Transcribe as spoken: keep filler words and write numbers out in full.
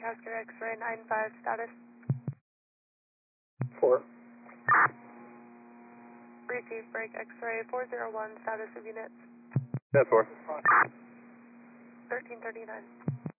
Oscar X-ray nine five status. Four. Receive break X-ray four zero one status of units. That's four. thirteen thirty-nine.